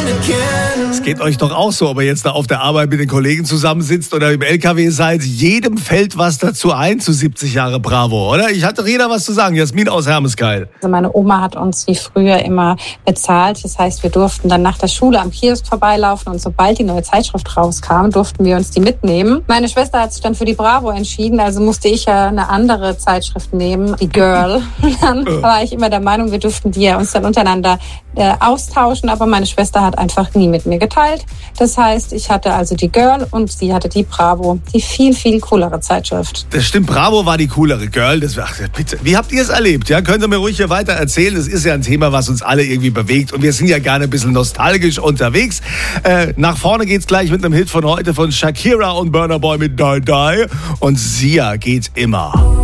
Es geht euch doch auch so, ob ihr jetzt da auf der Arbeit mit den Kollegen zusammensitzt oder im LKW seid. Jedem fällt was dazu ein zu 70 Jahre Bravo, oder? Ich hatte Reda was zu sagen. Jasmin aus Hermeskeil. Also meine Oma hat uns wie früher immer bezahlt. Das heißt, wir durften dann nach der Schule am Kiosk vorbeilaufen und sobald die neue Zeitschrift rauskam, durften wir uns die mitnehmen. Meine Schwester hat sich dann für die Bravo entschieden, also musste ich ja eine andere Zeitschrift nehmen, die Girl. Dann war ich immer der Meinung, wir durften die ja uns dann untereinander austauschen, aber meine Schwester hat einfach nie mit mir geteilt. Das heißt, ich hatte also die Girl und sie hatte die Bravo, die viel, viel coolere Zeitschrift. Das stimmt, Bravo war die coolere. Girl, bitte. Wie habt ihr es erlebt? Ja, könnt ihr mir ruhig hier weiter erzählen? Das ist ja ein Thema, was uns alle irgendwie bewegt und wir sind ja gerne ein bisschen nostalgisch unterwegs. Nach vorne geht's gleich mit einem Hit von heute von Shakira und Burna Boy mit Die Die und Sia geht immer.